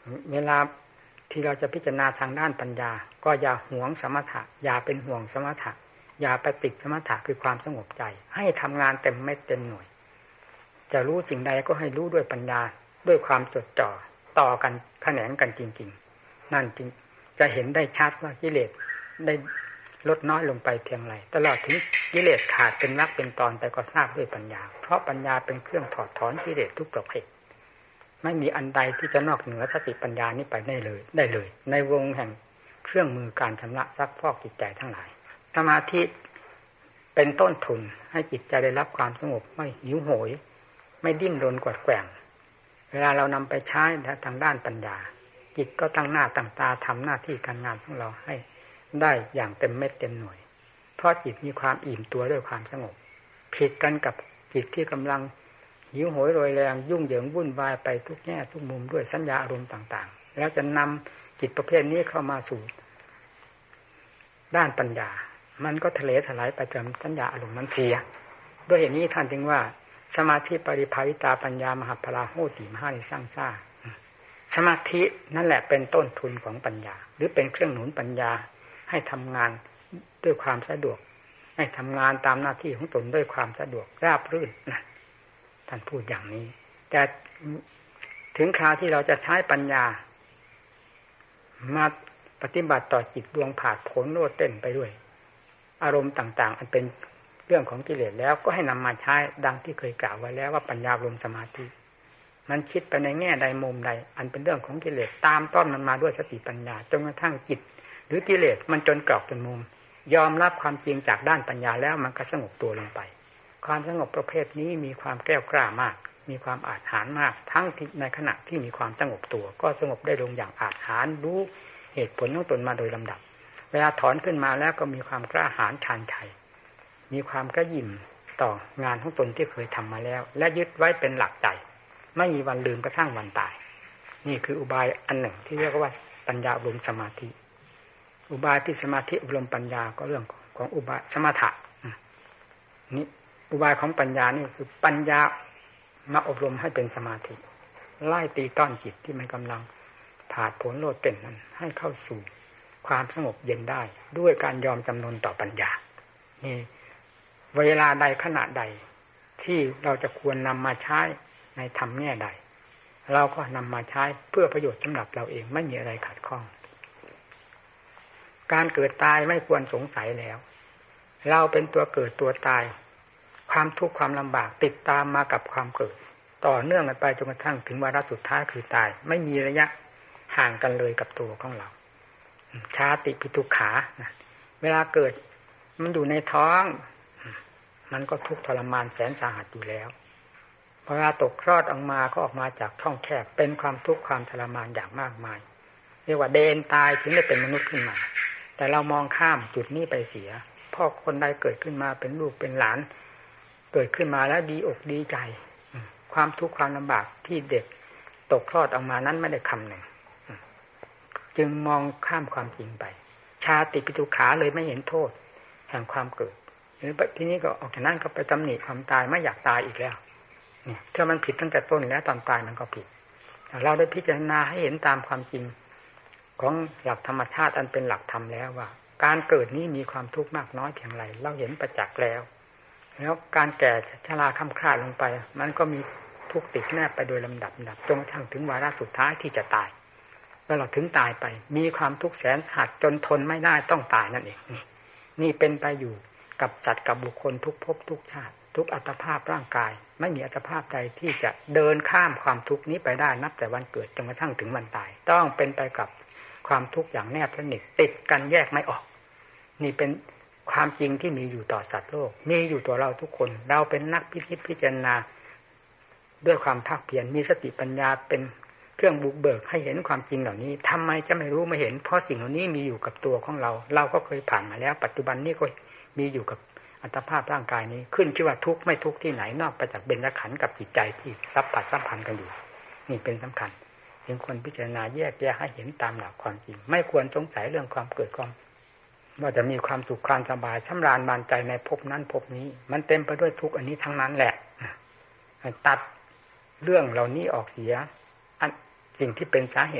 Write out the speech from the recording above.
เวลาที่เราจะพิจารณาทางด้านปัญญาก็อย่าหวงสมถะอย่าเป็นห่วงสมถะอย่าไปติดสมถะคือความสงบใจให้ทำงานเต็มเม็ดเต็มหน่วยจะรู้สิ่งใดก็ให้รู้ด้วยปัญญาด้วยความจดจ่อต่อกันแขนงกันจริงๆนั่นจึงจะเห็นได้ชัดว่ากิเลสได้ลดน้อยลงไปเพียงไรตลอดถึงกิเลสขาดเป็นวรรคเป็นตอนไปก็ทราบด้วยปัญญาเพราะปัญญาเป็นเครื่องถอดถอนกิเลสทุกประเภทไม่มีอันใดที่จะนอกเหนือสติปัญญานี้ไปได้เลยในวงแห่งเครื่องมือการชำระซักฟอกจิตใจทั้งหลายสมาธิเป็นต้นทุนให้จิตใจได้รับความสงบไม่หิวโหยไม่ดิ้นรนกวัดแกว่งเวลาเรานำไปใช้ทางด้านปัญญาจิตก็ตั้งหน้าตั้งตาทำหน้าที่การงานของเราให้ได้อย่างเต็มเม็ดเต็มหน่วยเพราะจิตมีความอิ่มตัวด้วยความสงบผิดกันกับจิตที่กำลังหิวโหยโรยแรงยุ่งเหยิงวุ่นวายไปทุกแง่ทุกมุมด้วยสัญญาอารมณ์ต่างๆแล้วจะนำจิตประเภทนี้เข้ามาสู่ด้านปัญญามันก็ทะเลถลายไปจนสัญญาอารมณ์นั้นเสียด้วยเหตุนี้ท่านจึงว่าสมาธิปริภาวิตาปัญญามหาพลาโหติมหานิสร้างซ่าสมาธินั่นแหละเป็นต้นทุนของปัญญาหรือเป็นเครื่องหนุนปัญญาให้ทำงานด้วยความสะดวกให้ทำงานตามหน้าที่ของตนด้วยความสะดวกราบรื่นนะท่านพูดอย่างนี้แต่ถึงคราวที่เราจะใช้ปัญญามาปฏิบัติต่อจิตดวงผาดโผนโลดเต้นไปด้วยอารมณ์ต่างๆอันเป็นเรื่องของกิเลสแล้วก็ให้นำมาใช้ดังที่เคยกล่าวไว้แล้วว่าปัญญารวมสมาธิมันคิดไปในแง่ใดมุมใดอันเป็นเรื่องของกิเลสตามต้นมันมาด้วยสติปัญญาจนกระทั่งจิตหรือกิเลสมันจนกรอกจนมุมยอมรับความจริงจากด้านปัญญาแล้วมันก็สงบตัวลงไปความสงบประเภทนี้มีความแกล้วกล้ามากมีความอาจหาญมากทั้งในขณะที่มีความสงบตัวก็สงบได้ลงอย่างอาจหาญรู้เหตุผลของตนมาโดยลำดับเวลาถอนขึ้นมาแล้วก็มีความกล้าหาญชาญชัยมีความกระยิ่มต่องานของตนที่เคยทำมาแล้วและยึดไว้เป็นหลักใจไม่มีวันลืมกระทั่งวันตายนี่คืออุบายอันหนึ่งที่เรียกว่าปัญญาอบรมสมาธิอุบายที่สมาธิอบรมปัญญาก็เรื่องของอุบายสมถะนี่อุบายของปัญญานี่คือปัญญามาอบรมให้เป็นสมาธิไล่ตีต้อนจิตที่มันกำลังผาดโผนโลดเต้นนั้นให้เข้าสู่ความสงบเย็นได้ด้วยการยอมจำนนต่อปัญญานี่เวลาใดขณะใดที่เราจะควรนำมาใช้ในธรรมแง่ใดเราก็นำมาใช้เพื่อประโยชน์สำหรับเราเองไม่มีอะไรขัดข้องการเกิดตายไม่ควรสงสัยแล้วเราเป็นตัวเกิดตัวตายความทุกข์ความลำบากติดตามมากับความเกิดต่อเนื่องกันไปจนกระทั่งถึงวาระสุดท้ายคือตายไม่มีระยะห่างกันเลยกับตัวของเราชาติปิทุกขาเวลาเกิดมันอยู่ในท้องมันก็ทุกข์ทรมานแสนสาหัสอยู่แล้วเวลาตกคลอดออกมาก็ออกมาจากท้องแคบเป็นความทุกข์ความทรมานอย่างมากมายเรียกว่าเดนตายถึงได้เป็นมนุษย์ขึ้นมาแต่เรามองข้ามจุดนี้ไปเสียพ่อคนใดเกิดขึ้นมาเป็นลูกเป็นหลานเกิดขึ้นมาแล้วดีอกดีใจความทุกข์ความลำบากที่เด็กตกคลอดออกมานั้นไม่ได้คำหนึ่งจึงมองข้ามความจริงไปชาติปิทุกขาเลยไม่เห็นโทษแห่งความเกิดทีนี้ก็ออกจากนั้นก็ไปตำหนิความตายไม่อยากตายอีกแล้วเนี่ยถ้ามันผิดตั้งแต่ต้นแล้วตอนตายมันก็ผิดเราได้พิจารณาให้เห็นตามความจริงของหลักธรรมชาติอันเป็นหลักธรรมแล้วว่าการเกิดนี้มีความทุกข์มากน้อยเพียงไรเราเห็นประจักษ์แล้วการแก่ชราค่ำคร่าลงไปมันก็มีทุกข์ติดแนบไปโดยลำดับจนกระทั่งถึงวาระสุดท้ายที่จะตายแล้วเราถึงตายไปมีความทุกข์แสนสาหัสจนทนไม่ได้ต้องตายนั่นเองนี่เป็นไปอยู่กับจัดกับบุคคลทุกภพทุกชาติทุกอัตภาพร่างกายไม่มีอัตภาพใดที่จะเดินข้ามความทุกข์นี้ไปได้นับแต่วันเกิดจนกระทั่งถึงวันตายต้องเป็นไปกับความทุกข์อย่างแนบสนิทติดกันแยกไม่ออกนี่เป็นความจริงที่มีอยู่ต่อสัตว์โลกมีอยู่ตัวเราทุกคนเราเป็นนักพิจารณาด้วยความภาคเพียรมีสติปัญญาเป็นเครื่องบุกเบิกให้เห็นความจริงเหล่านี้ทำไมจะไม่รู้ไม่เห็นเพราะสิ่งเหล่านี้มีอยู่กับตัวของเราเราก็เคยผ่านมาแล้วปัจจุบันนี้ก็มีอยู่กับอัตภาพร่างกายนี้ขึ้นชื่อว่าทุกข์ไม่ทุกข์ที่ไหนนอกไปจากเบญจขันธ์กับจิตใจที่สัมพันธ์กันอยู่นี่เป็นสำคัญจึงควรพิจารณาแยกแยะให้เห็นตามหลักความจริงไม่ควรสงสัยเรื่องความเกิดความว่าจะมีความสุขความสบายช่ำราญบานใจในภพนั้นภพนี้มันเต็มไปด้วยทุกข์อันนี้ทั้งนั้นแหละตัดเรื่องเหล่านี้ออกเสียสิ่งที่เป็นสาเหตุ